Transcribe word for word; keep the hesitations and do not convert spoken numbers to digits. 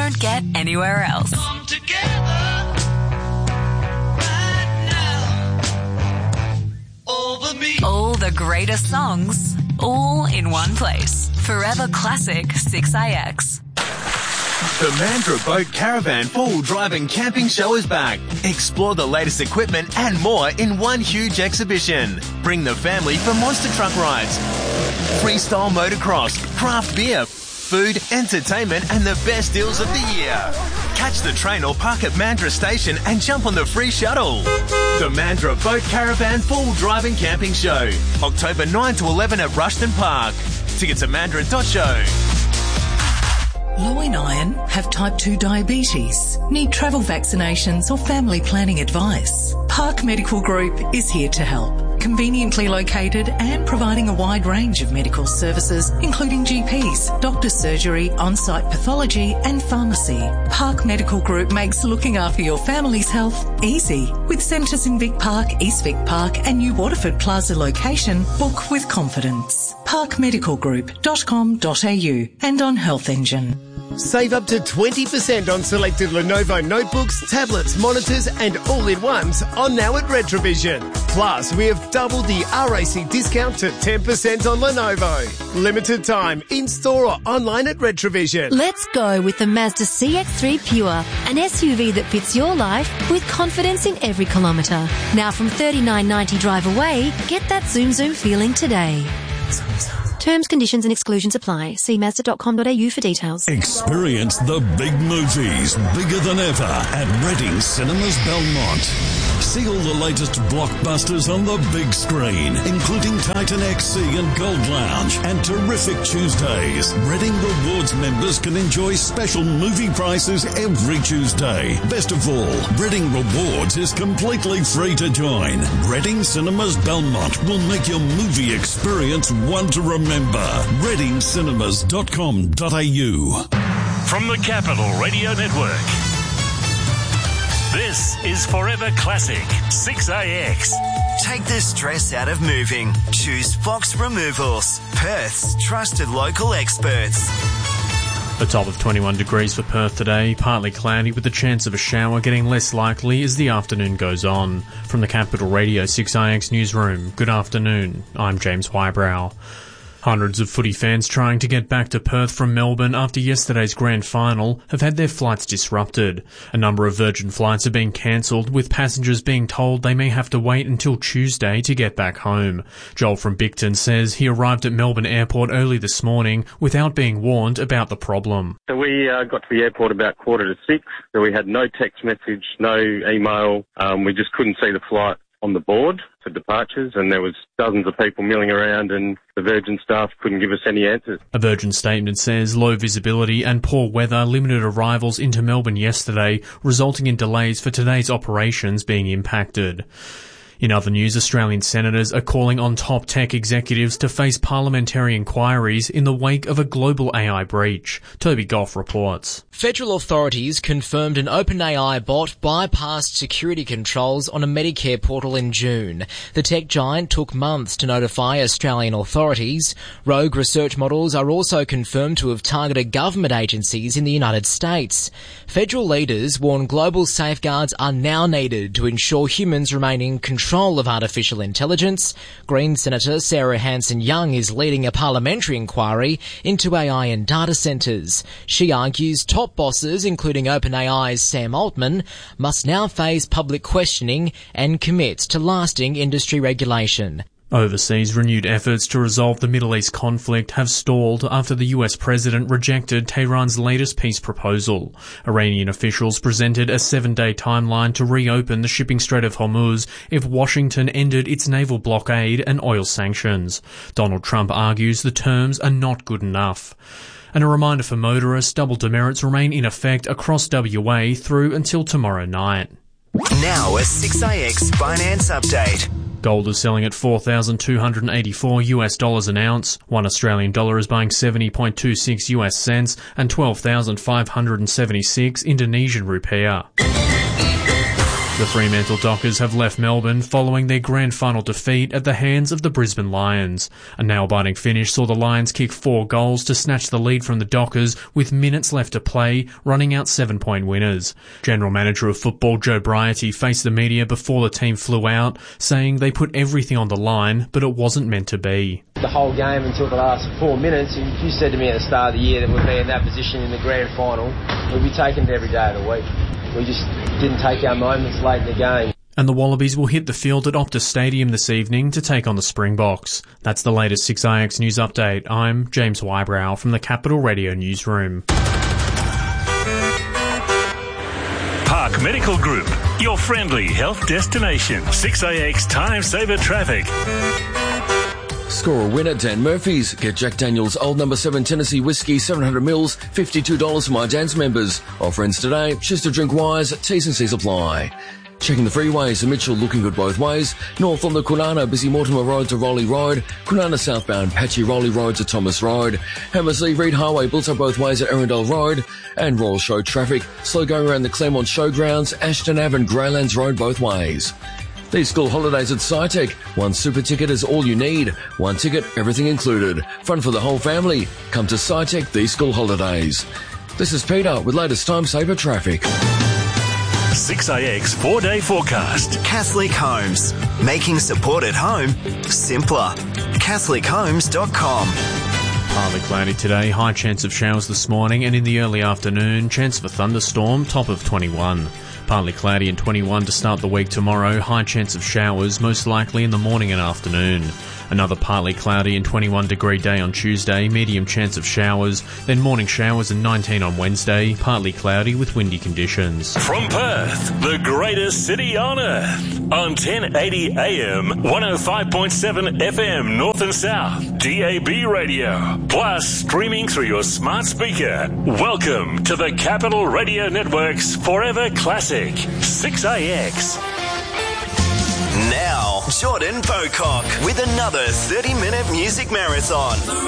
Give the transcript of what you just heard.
won't get anywhere else. Come together right now over me. All the greatest songs, all in one place. Forever Classic six A X. The Mandurah Boat Caravan Full Driving Camping Show is back. Explore the latest equipment and more in one huge exhibition. Bring the family for monster truck rides, freestyle motocross, craft beer, food, entertainment and the best deals of the year. Catch the train or park at Mandurah Station and jump on the free shuttle. The Mandurah Boat Caravan Full Driving Camping Show. October ninth to eleventh at Rushton Park. Tickets at mandurah dot show. Low in iron, have type two diabetes, need travel vaccinations or family planning advice. Park Medical Group is here to help. Conveniently located and providing a wide range of medical services, including G Ps, doctor's surgery, on-site pathology and pharmacy. Park Medical Group makes looking after your family's health easy. With centres in Vic Park, East Vic Park and New Waterford Plaza location, book with confidence. park medical group dot com dot a u and on Health Engine. Save up to twenty percent on selected Lenovo notebooks, tablets, monitors and all-in-ones on now at Retrovision. Plus, we have doubled the R A C discount to ten percent on Lenovo. Limited time, in-store or online at Retrovision. Let's go with the Mazda C X three Pure, an S U V that fits your life with confidence in every kilometre. Now from thirty-nine ninety drive away, get that zoom zoom feeling today. Terms, conditions and exclusions apply. See mazda dot com dot a u for details. Experience the big movies, bigger than ever, at Reading Cinemas Belmont. See all the latest blockbusters on the big screen, including Titan X C and Gold Lounge and Terrific Tuesdays. Reading Rewards members can enjoy special movie prices every Tuesday. Best of all, Reading Rewards is completely free to join. Reading Cinemas Belmont will make your movie experience one to remember. reading cinemas dot com dot a u. From the Capital Radio Network, this is Forever Classic six A X. Take the stress out of moving. Choose Fox Removals, Perth's trusted local experts. A top of twenty-one degrees for Perth today, partly cloudy with the chance of a shower getting less likely as the afternoon goes on. From the Capital Radio six A X newsroom, good afternoon. I'm James Whybrow. Hundreds of footy fans trying to get back to Perth from Melbourne after yesterday's grand final have had their flights disrupted. A number of Virgin flights are being cancelled, with passengers being told they may have to wait until Tuesday to get back home. Joel from Bicton says he arrived at Melbourne Airport early this morning without being warned about the problem. So we uh, got to the airport about quarter to six, so we had no text message, no email, um, we just couldn't see the flight on the board for departures, and there was dozens of people milling around and the Virgin staff couldn't give us any answers. A Virgin statement says low visibility and poor weather limited arrivals into Melbourne yesterday, resulting in delays for today's operations being impacted. In other news, Australian senators are calling on top tech executives to face parliamentary inquiries in the wake of a global A I breach. Toby Goff reports. Federal authorities confirmed an OpenAI bot bypassed security controls on a Medicare portal in June. The tech giant took months to notify Australian authorities. Rogue research models are also confirmed to have targeted government agencies in the United States. Federal leaders warn global safeguards are now needed to ensure humans remain in control of artificial intelligence. Green Senator Sarah Hanson-Young is leading a parliamentary inquiry into A I and data centres. She argues top bosses, including OpenAI's Sam Altman, must now face public questioning and commit to lasting industry regulation. Overseas, renewed efforts to resolve the Middle East conflict have stalled after the U S president rejected Tehran's latest peace proposal. Iranian officials presented a seven-day timeline to reopen the shipping Strait of Hormuz if Washington ended its naval blockade and oil sanctions. Donald Trump argues the terms are not good enough. And a reminder for motorists, double demerits remain in effect across W A through until tomorrow night. Now a six A X finance update. Gold is selling at four thousand two hundred eighty-four US dollars an ounce. One Australian dollar is buying seventy point two six US cents and twelve thousand five hundred seventy-six Indonesian rupiah. The Fremantle Dockers have left Melbourne following their grand final defeat at the hands of the Brisbane Lions. A nail-biting finish saw the Lions kick four goals to snatch the lead from the Dockers with minutes left to play, running out seven-point winners. General Manager of Football Joe Briety faced the media before the team flew out, saying they put everything on the line, but it wasn't meant to be. The whole game until the last four minutes, if you said to me at the start of the year that we'd be in that position in the grand final, we'd be taking it every day of the week. We just didn't take our moments late in the game. And the Wallabies will hit the field at Optus Stadium this evening to take on the Springboks. That's the latest six I X News Update. I'm James Wybrow from the Capital Radio Newsroom. Park Medical Group, your friendly health destination. six A X Time Saver Traffic. Score a win at Dan Murphy's. Get Jack Daniel's Old Number seven Tennessee Whiskey, seven hundred mils, fifty-two dollars for My Dan's members. Offer ends today. Choose to drink wise. T's and C's apply. Checking the freeways, the Mitchell looking good both ways. North on the Kwinana, busy Mortimer Road to Rowley Road. Kwinana southbound, patchy Rowley Road to Thomas Road. Hammersley Reed Highway built up both ways at Arundel Road. And Royal Show traffic, slow going around the Claremont Showgrounds, Ashton Ave and Greylands Road both ways. These school holidays at SciTech. One super ticket is all you need. One ticket, everything included. Fun for the whole family. Come to SciTech these school holidays. This is Peter with latest Time Saver Traffic. six A X four-day forecast. Catholic Homes, making support at home simpler. Catholic Homes dot com. Partly cloudy today, high chance of showers this morning, and in the early afternoon, chance of a thunderstorm, top of twenty-one. Partly cloudy and twenty-one to start the week tomorrow, high chance of showers, most likely in the morning and afternoon. Another partly cloudy and twenty-one degree day on Tuesday, medium chance of showers, then morning showers and nineteen on Wednesday, partly cloudy with windy conditions. From Perth, the greatest city on earth, on ten eighty A M, one oh five point seven F M North and South, D A B radio, plus streaming through your smart speaker. Welcome to the Capital Radio Network's Forever Classic, six A X. Now, Jordan Bocock with another thirty minute music marathon.